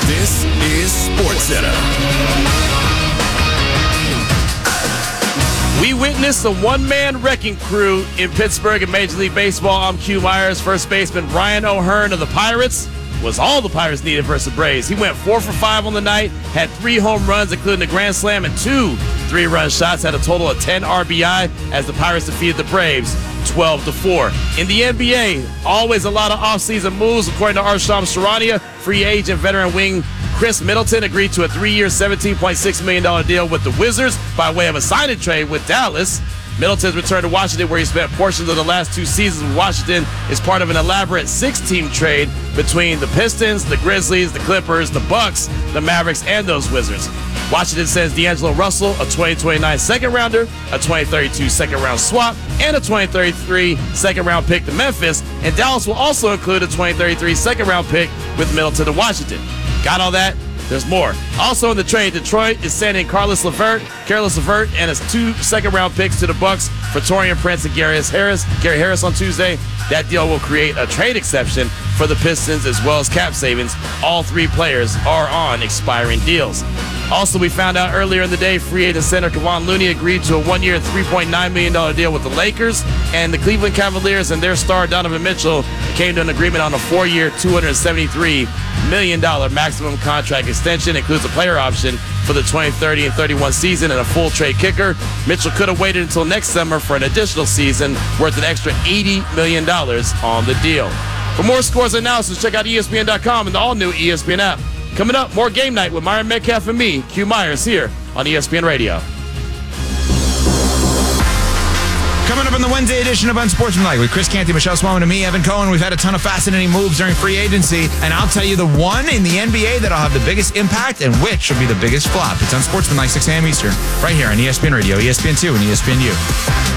This is SportsCenter. We witnessed a one-man wrecking crew in Pittsburgh in Major League Baseball. I'm Q Myers. First baseman Ryan O'Hearn of the Pirates was all the Pirates needed versus the Braves. He went 4 for 5 on the night, had 3 home runs, including a grand slam, and 2 3-run shots, had a total of 10 RBI as the Pirates defeated the Braves 12-4. In the NBA, always a lot of offseason moves. According to Arsham Sharania, free agent veteran wing Chris Middleton agreed to a 3-year, $17.6 million deal with the Wizards by way of a sign-and trade with Dallas. Middleton's return to Washington, where he spent portions of the last 2 seasons with Washington, is part of an elaborate 6-team trade between the Pistons, the Grizzlies, the Clippers, the Bucks, the Mavericks, and those Wizards. Washington sends D'Angelo Russell, a 2029 second-rounder, a 2032 second-round swap, and a 2033 second-round pick to Memphis, and Dallas will also include a 2033 second-round pick with Middleton to Washington. Got all that? There's more. Also in the trade, Detroit is sending Carlos Levert, and his 2 second-round picks to the Bucks for Taurean Prince and Gary Harris on Tuesday. That deal will create a trade exception for the Pistons as well as cap savings. All 3 players are on expiring deals. Also, we found out earlier in the day, free agent center Kevon Looney agreed to a 1-year, $3.9 million deal with the Lakers, and the Cleveland Cavaliers and their star Donovan Mitchell came to an agreement on a 4-year, $273 million maximum contract extension. Includes a player option for the 2030 and 31 season and a full trade kicker. Mitchell could have waited until next summer for an additional season worth an extra $80 million on the deal. For more scores and analysis, check out ESPN.com and the all-new ESPN app. Coming up, more Game Night with Myron Metcalf and me, Q Myers, here on ESPN Radio. Coming up on the Wednesday edition of Unsportsmanlike with Chris Canty, Michelle Swellman, and me, Evan Cohen. We've had a ton of fascinating moves during free agency, and I'll tell you the one in the NBA that'll have the biggest impact and which will be the biggest flop. It's Unsportsmanlike, 6 a.m. Eastern, right here on ESPN Radio, ESPN2, and ESPNU.